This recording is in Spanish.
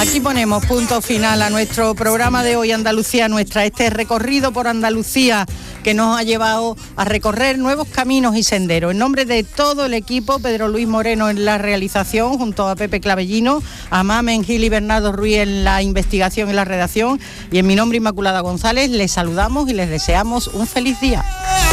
Aquí ponemos punto final a nuestro programa de hoy, Andalucía Nuestra, este recorrido por Andalucía que nos ha llevado a recorrer nuevos caminos y senderos. En nombre de todo el equipo, Pedro Luis Moreno en la realización, junto a Pepe Clavellino, a Mamen Gil y Bernardo Ruiz en la investigación y la redacción, y en mi nombre, Inmaculada González, les saludamos y les deseamos un feliz día.